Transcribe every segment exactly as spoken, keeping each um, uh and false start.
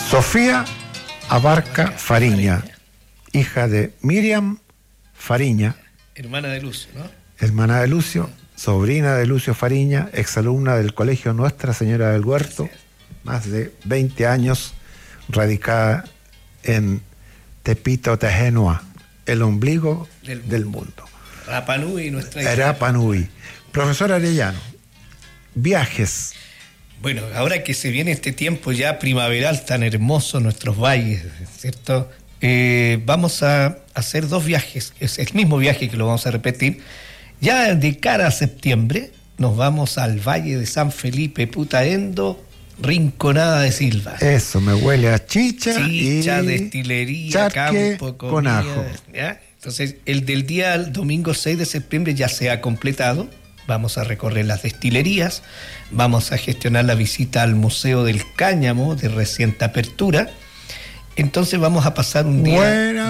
Sofía Abarca Fariña, hija de Miriam Fariña, hermana de Lucio, ¿no? Hermana de Lucio, sobrina de Lucio Fariña, exalumna del Colegio Nuestra Señora del Huerto, más de veinte años, radicada en Tepito, Tejenua, el ombligo del mundo. Del mundo. Rapa Nui, nuestra hija. Rapa Nui. Profesor Arellano, viajes. Bueno, ahora que se viene este tiempo ya primaveral tan hermoso, nuestros valles, ¿cierto? Eh, vamos a hacer dos viajes, es el mismo viaje que lo vamos a repetir. Ya de cara a septiembre nos vamos al Valle de San Felipe, Putaendo, Rinconada de Silva. Eso, me huele a chicha, chicha, y destilería, campo, comida, con ajo. ¿Ya? Entonces, el del día al domingo seis de septiembre ya se ha completado. Vamos a recorrer las destilerías, vamos a gestionar la visita al Museo del Cáñamo de reciente apertura. Entonces vamos a pasar un día Buena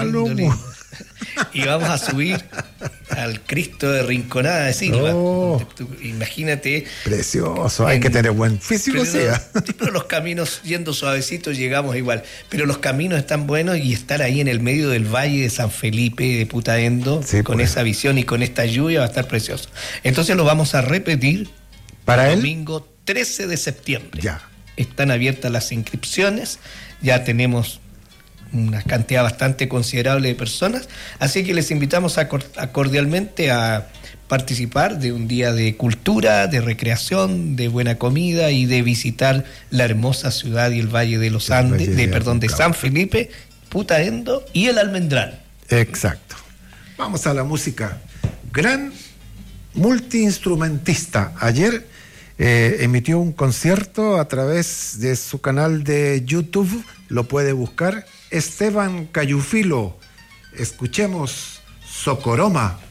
y vamos a subir al Cristo de Rinconada de Silva. Oh, tú, imagínate. Precioso, hay en, que tener buen físico. Pero, sí. pero los caminos, yendo suavecitos, llegamos igual. Pero los caminos están buenos y estar ahí en el medio del Valle de San Felipe, de Putaendo, sí, con pues. esa visión y con esta lluvia va a estar precioso. Entonces lo vamos a repetir para el domingo trece de septiembre. Ya. Están abiertas las inscripciones, ya tenemos una cantidad bastante considerable de personas, así que les invitamos a, a cordialmente a participar de un día de cultura, de recreación, de buena comida y de visitar la hermosa ciudad y el Valle de los Andes, de, de perdón, de San Felipe, Putaendo y el Almendral. Exacto. Vamos a la música. Gran multiinstrumentista. Ayer eh, emitió un concierto a través de su canal de YouTube, lo puede buscar, Esteban Cayufilo. Escuchemos Socoroma.